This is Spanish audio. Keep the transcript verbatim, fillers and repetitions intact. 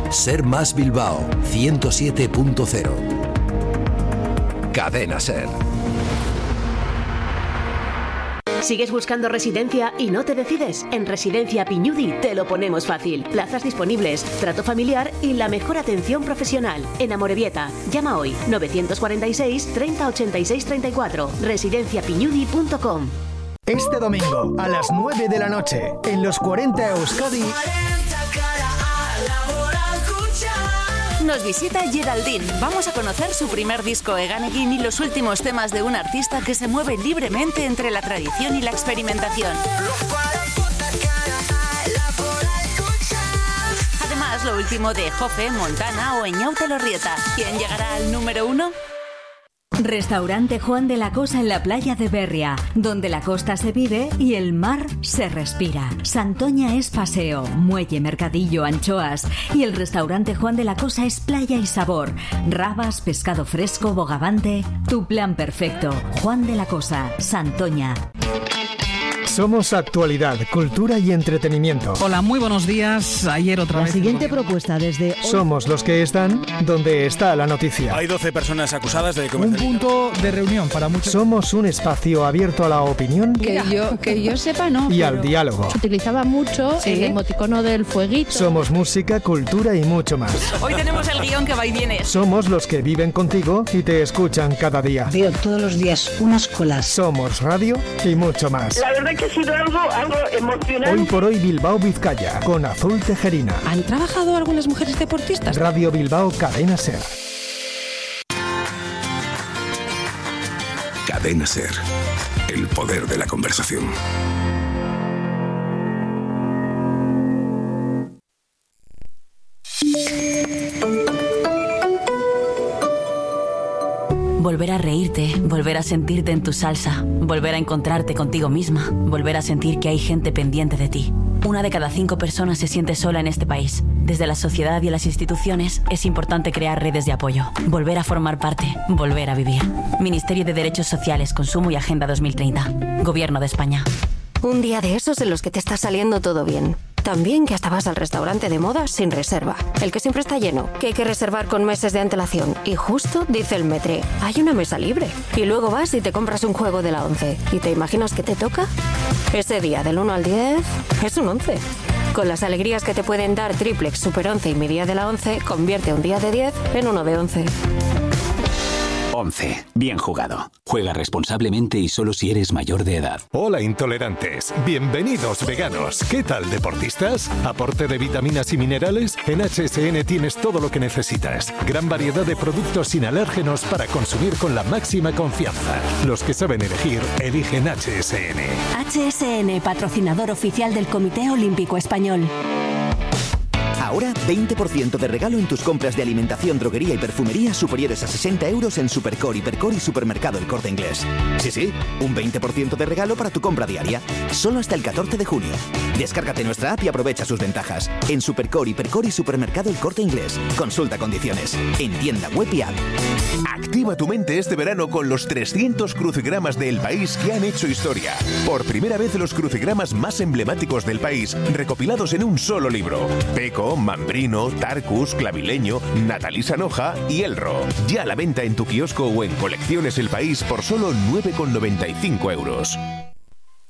Ser Más Bilbao ciento siete punto cero. Cadena Ser. ¿Sigues buscando residencia y no te decides? En Residencia Piñudi te lo ponemos fácil. Plazas disponibles, trato familiar y la mejor atención profesional. En Amorebieta, llama hoy novecientos cuarenta y seis, treinta, ochenta y seis, treinta y cuatro. residencia piñudi punto com. Este domingo a las nueve de la noche en los cuarenta Euskadi nos visita Geraldine. Vamos a conocer su primer disco Eganegin y los últimos temas de un artista que se mueve libremente entre la tradición y la experimentación. Además, lo último de Jofe, Montana o Eñaute Lorrieta. ¿Quién llegará al número uno? Restaurante Juan de la Cosa en la playa de Berria, donde la costa se vive y el mar se respira. Santoña es paseo, muelle, mercadillo, anchoas, y el restaurante Juan de la Cosa es playa y sabor. Rabas, pescado fresco, bogavante. Tu plan perfecto. Juan de la Cosa, Santoña. Somos actualidad, cultura y entretenimiento. Hola, muy buenos días. Ayer otra la vez... La siguiente propuesta desde... Hoy... Somos los que están donde está la noticia. Hay doce personas acusadas de Un punto de reunión para muchos... Somos un espacio abierto a la opinión... Que yo, que yo sepa, no. Y al diálogo. Se utilizaba mucho ¿Sí? el emoticono del fueguito. Somos música, cultura y mucho más. Hoy tenemos el guión que va y viene. Somos los que viven contigo y te escuchan cada día. Veo todos los días unas colas. Somos radio y mucho más. La verdad que ha sido algo, algo emocionante. Hoy por hoy Bilbao Vizcaya, con Azul Tejerina. ¿Han trabajado algunas mujeres deportistas? Radio Bilbao, Cadena Ser. Cadena Ser. El poder de la conversación. Volver a reírte, volver a sentirte en tu salsa, volver a encontrarte contigo misma, volver a sentir que hay gente pendiente de ti. Una de cada cinco personas se siente sola en este país. Desde la sociedad y las instituciones es importante crear redes de apoyo, volver a formar parte, volver a vivir. Ministerio de Derechos Sociales, Consumo y Agenda dos mil treinta. Gobierno de España. Un día de esos en los que te está saliendo todo bien. También que hasta vas al restaurante de moda sin reserva. El que siempre está lleno, que hay que reservar con meses de antelación. Y justo dice el metre, hay una mesa libre. Y luego vas y te compras un juego de la once. ¿Y te imaginas que te toca? Ese día del uno al diez es un once. Con las alegrías que te pueden dar Triplex, Super once y mi día de la once, convierte un día de diez en uno de once. once. Bien jugado. Juega responsablemente y solo si eres mayor de edad. Hola, intolerantes. Bienvenidos, veganos. ¿Qué tal, deportistas? ¿Aporte de vitaminas y minerales? En H S N tienes todo lo que necesitas. Gran variedad de productos sin alérgenos para consumir con la máxima confianza. Los que saben elegir, eligen H S N. H S N, patrocinador oficial del Comité Olímpico Español. Ahora, veinte por ciento de regalo en tus compras de alimentación, droguería y perfumería superiores a sesenta euros en Supercore, Hipercore y Supermercado El Corte Inglés. Sí, sí, un veinte por ciento de regalo para tu compra diaria. Solo hasta el catorce de junio. Descárgate nuestra app y aprovecha sus ventajas. En Supercore, Hipercore y Supermercado El Corte Inglés. Consulta condiciones. En tienda web y app. Activa tu mente este verano con los trescientos crucigramas del país que han hecho historia. Por primera vez los crucigramas más emblemáticos del país recopilados en un solo libro. Peco, Mambrino, Tarcus, Clavileño, Natalí Sanoja y Elro. Ya a la venta en tu kiosco o en Colecciones El País por solo nueve con noventa y cinco euros.